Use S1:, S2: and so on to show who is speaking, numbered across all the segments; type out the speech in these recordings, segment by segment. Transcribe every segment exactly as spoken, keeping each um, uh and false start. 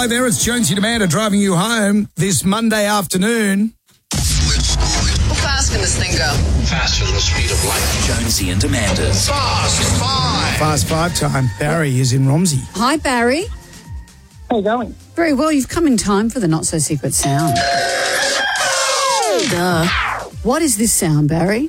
S1: Hello there, it's Jonesy Demander driving you home this Monday afternoon.
S2: How fast can this thing go?
S3: Faster than the speed of light.
S4: Jonesy and Demander's
S3: Fast Five.
S1: Fast five time. Barry is in Romsey.
S5: Hi, Barry.
S6: How you going?
S5: Very well. You've come in time for the not-so-secret sound. Duh. What is this sound, Barry?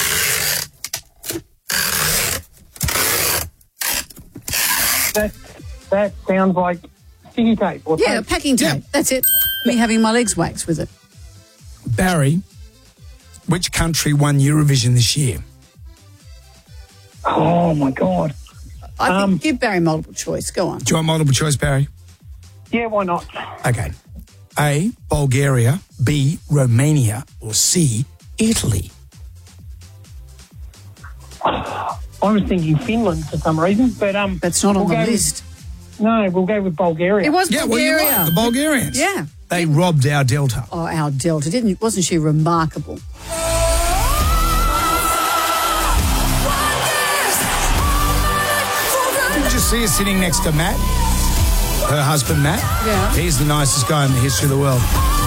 S6: That that sounds like sticky tape. Or
S5: Yeah,
S6: tape.
S5: packing tape.
S1: Yeah.
S5: That's it. Me having my legs waxed with it.
S1: Barry, which country won Eurovision this year?
S6: Oh my God.
S5: I think
S6: Um,
S5: give Barry multiple choice. Go on.
S1: Do you want multiple choice, Barry?
S6: Yeah, why not?
S1: Okay. A, Bulgaria, B, Romania, or C, Italy?
S6: I was thinking Finland for some reason, but um,
S5: That's not on
S6: we'll
S5: the
S6: go with-
S5: list.
S6: no, we'll go with Bulgaria.
S5: It was
S1: Yeah, well, you're
S5: Bulgaria.
S1: right. The Bulgarians.
S5: Yeah.
S1: They robbed our Delta.
S5: Oh, our Delta. Didn't wasn't she remarkable?
S1: Did you just see her sitting next to Matt? Her husband, Matt?
S5: Yeah.
S1: He's the nicest guy in the history of the world.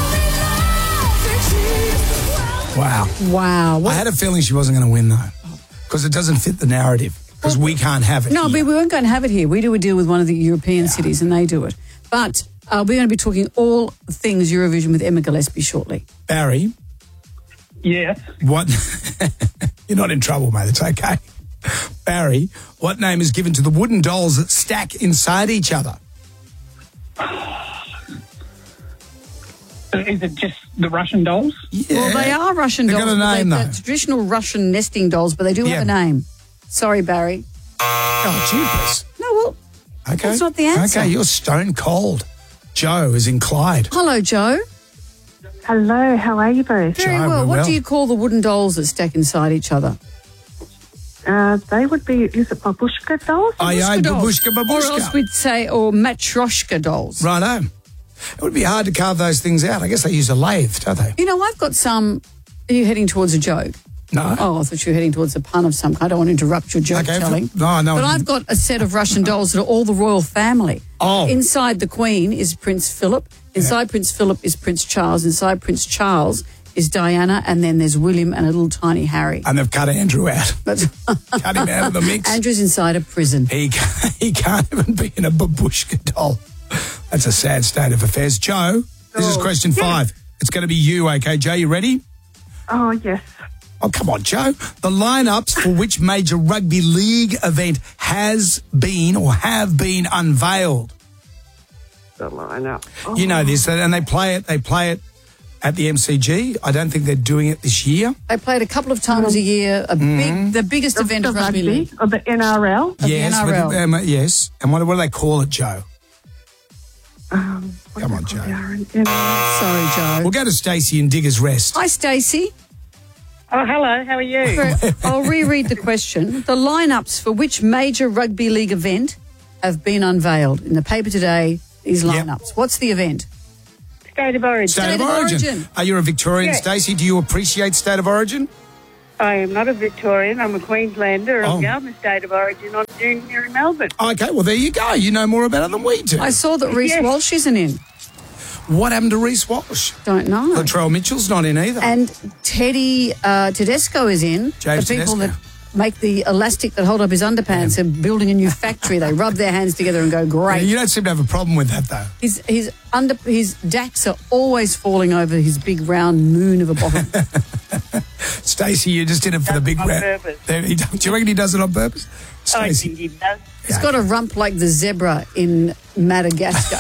S1: Wow.
S5: Wow.
S1: I
S5: What?
S1: had a feeling she wasn't going to win, though, because it doesn't fit the narrative, because we can't have it
S5: No,
S1: here.
S5: but we weren't going to have it here. We do a deal with one of the European cities and they do it. But uh, we're going to be talking all things Eurovision with Emma Gillespie shortly.
S1: Barry,
S6: Yes.
S1: what... You're not in trouble, mate. It's okay. Barry, what name is given to the wooden dolls that stack inside each other?
S6: Is it just the Russian dolls?
S1: Yeah.
S5: Well, they are Russian
S1: They've
S5: dolls.
S1: got a
S5: but
S1: name,
S5: they're
S1: though.
S5: traditional Russian nesting dolls, but they do
S1: Yeah.
S5: have a name. Sorry, Barry.
S1: Oh, jeepers.
S5: No, well,
S1: Okay.
S5: That's not the answer.
S1: Okay, you're stone cold. Joe is in Clyde.
S5: hello, Joe.
S7: Hello, how are you both?
S5: Very
S1: Joe,
S5: well.
S1: we're
S5: What
S1: well.
S5: do you call the wooden dolls that stack inside each other?
S7: Uh, they would be, is it babushka dolls?
S1: Aye, aye,
S5: dolls.
S1: babushka,
S5: Or else
S1: babushka.
S5: we'd say, or matryoshka dolls.
S1: Righto. It would be hard to carve those things out. I guess they use a lathe, don't they?
S5: You know, I've got some. Are you heading towards a joke?
S1: No.
S5: Oh, I thought you were heading towards a pun of some kind. I don't want to interrupt your joke
S1: Okay,
S5: telling.
S1: no, no.
S5: But I've got a set of Russian dolls that are all the royal family.
S1: Oh.
S5: Inside the Queen is Prince Philip. Inside Prince Philip is Prince Charles. Inside Prince Charles is Diana. And then there's William and a little tiny Harry.
S1: And they've cut Andrew out.
S5: But
S1: Cut him out of the mix.
S5: Andrew's inside a prison.
S1: He can't, he can't even be in a babushka doll. That's a sad state of affairs. Joe, this is
S7: Oh,
S1: question
S7: yeah.
S1: five. It's going to be you, okay, Joe? You ready?
S7: Oh, yes.
S1: Oh, come on, Joe. The lineups for which major rugby league event has been or have been unveiled?
S7: The lineup. Oh,
S1: You know this, and they play it. They play it at the M C G. I don't think they're doing it this year.
S5: They played a couple of times a year. A
S1: Mm-hmm.
S5: big, the biggest event
S7: the
S5: of rugby
S7: rugby,
S5: league.
S7: or the N R L.
S5: Of the
S1: yes,
S5: N R L.
S1: but, um, yes. And what, what do they call it, Joe?
S7: Um, what
S1: Come
S7: do
S1: on,
S7: they call
S1: Joe.
S7: it? N R L.
S5: Sorry, Joe.
S1: We'll go to Stacey in Diggers Rest.
S5: Hi, Stacey.
S6: Oh, hello. How are you?
S5: I'll reread the question. The lineups for which major rugby league event have been unveiled in the paper today? These
S1: Yep.
S5: lineups. What's the event?
S6: State of Origin.
S1: State,
S5: State
S1: of,
S5: of
S1: origin.
S5: origin.
S1: Are you a Victorian,
S6: Yeah.
S1: Stacey? Do you appreciate State of Origin?
S6: I am not a Victorian. I'm a Queenslander.
S1: Oh.
S6: I'm going to State of Origin on June here in Melbourne.
S1: Okay, well, there you go. You know more about it than we do.
S5: I saw that Reece
S6: Yes.
S5: Walsh isn't in.
S1: What happened to Reece Walsh?
S5: Don't know.
S1: Latrell Mitchell's not in either.
S5: And Teddy uh, Tedesco is in.
S1: James
S5: the people
S1: Tedesco.
S5: that make the elastic that hold up his underpants are building a new factory. They rub their hands together and go, great.
S1: You don't seem to have a problem with that, though.
S5: His his under his dacks are always falling over his big round moon of a bottom.
S1: Stacey, you just did it for the big
S6: on
S1: round.
S6: purpose.
S1: There, he, do you reckon he does it on purpose?
S6: I
S1: Stacey.
S6: think he does.
S5: He's got a rump like the zebra in Madagascar.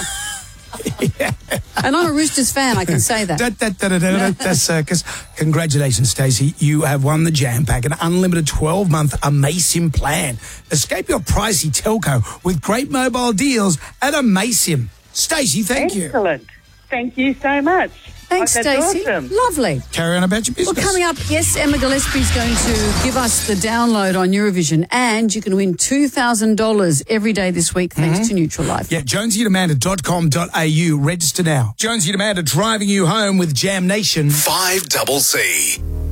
S5: And I'm a Roosters fan, I can say that.
S1: Da, da, da, da, da, da, da, circus. Congratulations, Stacey. You have won the Jam Pack, an unlimited twelve-month Amasim plan. Escape your pricey telco with great mobile deals at Amasim. Stacey, thank you.
S6: Excellent. Thank you so much.
S5: Thanks,
S6: Oh, that's
S5: Stacey.
S6: awesome.
S5: Lovely.
S1: Carry on about your
S5: Well,
S1: business.
S5: coming up, yes, Emma Gillespie's going to give us the download on Eurovision, and you can win two thousand dollars every day this week thanks
S1: Mm-hmm.
S5: to Neutral Life.
S1: Yeah, jonesy demander dot com dot a u. Register now. Jonesy Demander driving you home with Jam Nation.
S4: five double C.